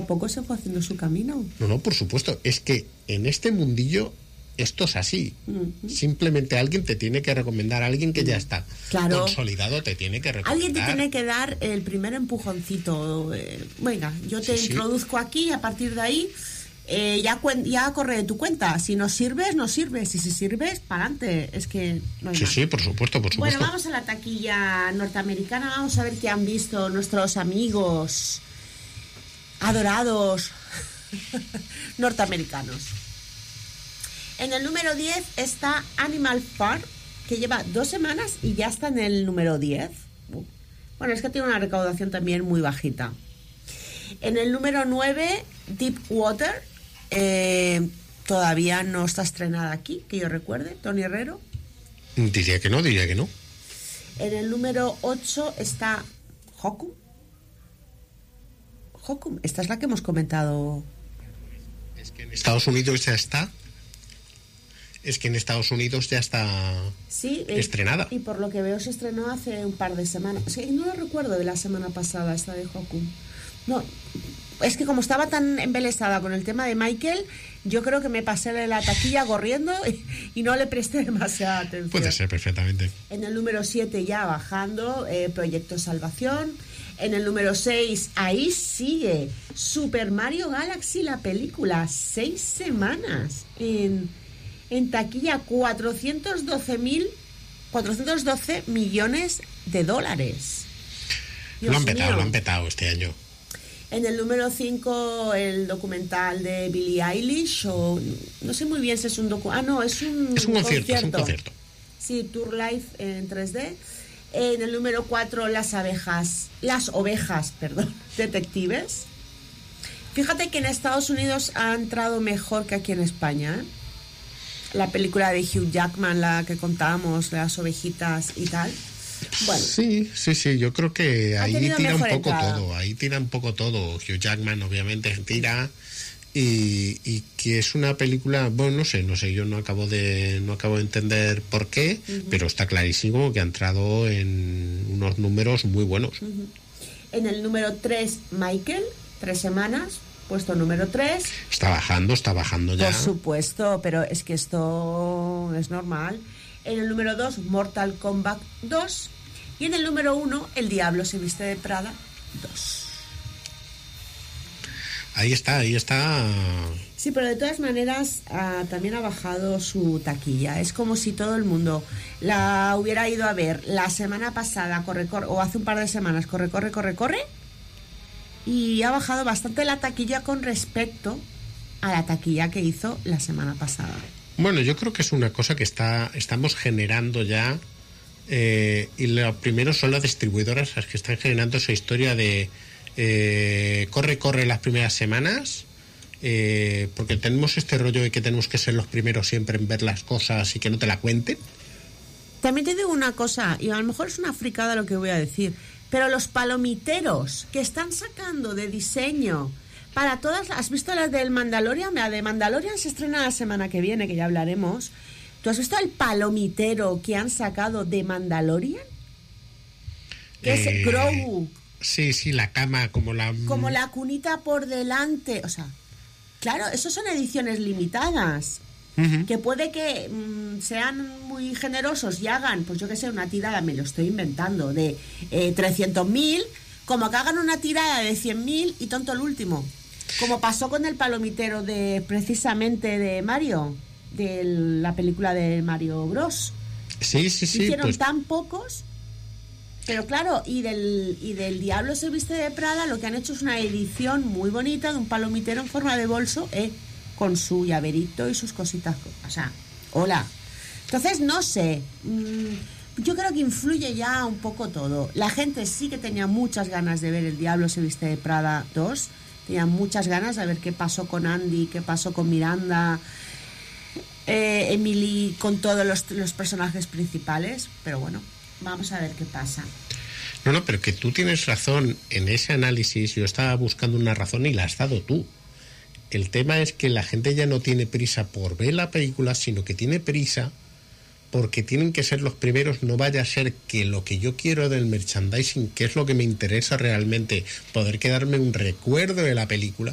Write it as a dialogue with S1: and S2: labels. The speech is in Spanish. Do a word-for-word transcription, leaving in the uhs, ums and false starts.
S1: a poco se fue haciendo su camino.
S2: No, no, por supuesto. Es que en este mundillo esto es así. Uh-huh. Simplemente alguien te tiene que recomendar, alguien que ya está
S1: claro.
S2: consolidado te tiene que recomendar.
S1: Alguien te tiene que dar el primer empujoncito. Eh, venga, yo te sí, introduzco sí. aquí y a partir de ahí eh, ya, cuen- ya corre de tu cuenta. Si no sirves, no sirves. Y si sirves, para adelante. Es que no hay
S2: Sí,
S1: más.
S2: sí, por supuesto, por supuesto.
S1: Bueno, vamos a la taquilla norteamericana. Vamos a ver qué han visto nuestros amigos adorados norteamericanos. En el número diez está Animal Farm, que lleva dos semanas y ya está en el número diez. Bueno, es que tiene una recaudación también muy bajita. En el número nueve, Deep Water, eh, todavía no está estrenada aquí, que yo recuerde, Tony Herrero.
S2: Diría que no, diría que no.
S1: En el número ocho está Hokum. Hokum, esta es la que hemos comentado.
S2: Es que en Estados Unidos ya está. Es que en Estados Unidos ya está
S1: sí,
S2: estrenada.
S1: Y por lo que veo se estrenó hace un par de semanas. Sí, no lo recuerdo de la semana pasada, esta de Hokum. No, es que como estaba tan embelesada con el tema de Michael, yo creo que me pasé de la taquilla corriendo y, y no le presté demasiada atención.
S2: Puede ser perfectamente.
S1: En el número siete ya bajando, eh, Proyecto Salvación. En el número seis, ahí sigue Super Mario Galaxy, la película. Seis semanas en... En taquilla, cuatrocientos doce mil, cuatrocientos doce millones de dólares.
S2: Dios lo han petado, mío. Lo han petado este año.
S1: En el número cinco, el documental de Billie Eilish, o no sé muy bien si es un documental. Ah, no, es un,
S2: es un concierto, concierto. Es un concierto.
S1: Sí, Tour Live en tres D. En el número cuatro, las abejas, las ovejas, perdón, detectives. Fíjate que en Estados Unidos ha entrado mejor que aquí en España, ¿eh? La película de Hugh Jackman, la que contábamos, las ovejitas y tal. Bueno,
S2: sí, sí, sí, yo creo que ahí tira un poco
S1: entrada.
S2: todo, ahí tira un poco todo. Hugh Jackman obviamente tira y, y que es una película, bueno, no sé, no sé, yo no acabo de no acabo de entender por qué, uh-huh. pero está clarísimo que ha entrado en unos números muy buenos.
S1: Uh-huh. En el número tres, Michael, tres semanas. Puesto número tres.
S2: Está bajando, está bajando ya.
S1: Por supuesto, pero es que esto es normal. En el número dos, Mortal Kombat dos. Y en el número uno, El Diablo se viste de Prada dos.
S2: Ahí está, ahí está.
S1: Sí, pero de todas maneras uh, también ha bajado su taquilla. Es como si todo el mundo la hubiera ido a ver la semana pasada, corre, corre, o hace un par de semanas, corre, corre, corre, corre. Y ha bajado bastante la taquilla con respecto a la taquilla que hizo la semana pasada.
S2: Bueno, yo creo que es una cosa que está estamos generando ya, eh, y lo primero son las distribuidoras las que están generando esa historia de eh, corre, corre las primeras semanas, eh, porque tenemos este rollo de que tenemos que ser los primeros siempre en ver las cosas y que no te la cuenten.
S1: También te digo una cosa, y a lo mejor es una fricada lo que voy a decir, pero los palomiteros que están sacando de diseño para todas... ¿Has visto las del Mandalorian? La de Mandalorian se estrena la semana que viene, que ya hablaremos. ¿Tú has visto el palomitero que han sacado de Mandalorian? Que
S2: eh,
S1: es Grogu.
S2: Sí, sí, la cama como la...
S1: Como la cunita por delante. O sea, claro, eso son ediciones limitadas. Uh-huh. Que puede que mmm, sean muy generosos y hagan, pues yo que sé, una tirada, me lo estoy inventando, de eh, trescientos mil, como que hagan una tirada de cien mil y tonto el último. Como pasó con el palomitero de precisamente de Mario, de la película de Mario Bros.
S2: Sí, sí, sí.
S1: Hicieron
S2: pues...
S1: tan pocos, pero claro, y del, y del Diablo se viste de Prada, lo que han hecho es una edición muy bonita de un palomitero en forma de bolso, eh. con su llaverito y sus cositas, o sea, hola. Entonces, no sé, yo creo que influye ya un poco todo. La gente sí que tenía muchas ganas de ver El Diablo se viste de Prada dos, tenía muchas ganas de ver qué pasó con Andy, qué pasó con Miranda, eh, Emily, con todos los, los personajes principales, pero bueno, vamos a ver qué pasa.
S2: No, no, pero que tú tienes razón en ese análisis, yo estaba buscando una razón y la has dado tú. El tema es que la gente ya no tiene prisa por ver la película, sino que tiene prisa porque tienen que ser los primeros. No vaya a ser que lo que yo quiero del merchandising, que es lo que me interesa realmente, poder quedarme un recuerdo de la película,